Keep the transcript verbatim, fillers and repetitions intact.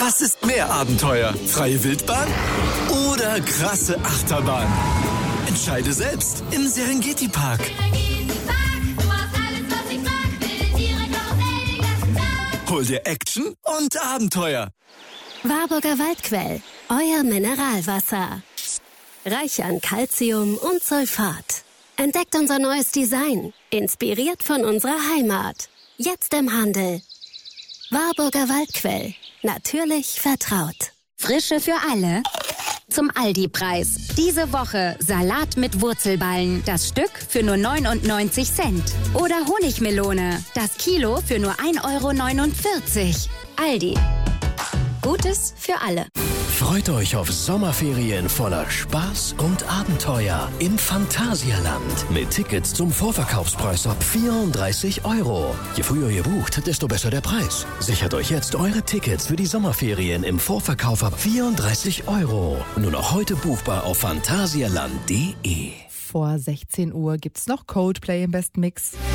Was ist mehr Abenteuer? Freie Wildbahn oder krasse Achterbahn? Entscheide selbst im Serengeti Park. Hol dir Action und Abenteuer. Warburger Waldquell, euer Mineralwasser. Reich an Calcium und Sulfat. Entdeckt unser neues Design, inspiriert von unserer Heimat. Jetzt im Handel. Warburger Waldquell, natürlich vertraut. Frische für alle. Zum Aldi-Preis. Diese Woche Salat mit Wurzelballen. Das Stück für nur neunundneunzig Cent. Oder Honigmelone. Das Kilo für nur ein Euro neunundvierzig. Aldi. Gutes für alle. Freut euch auf Sommerferien voller Spaß und Abenteuer im Phantasialand. Mit Tickets zum Vorverkaufspreis ab vierunddreißig Euro. Je früher ihr bucht, desto besser der Preis. Sichert euch jetzt eure Tickets für die Sommerferien im Vorverkauf ab vierunddreißig Euro. Nur noch heute buchbar auf phantasialand punkt de. Vor sechzehn Uhr gibt's noch Coldplay im Best Mix.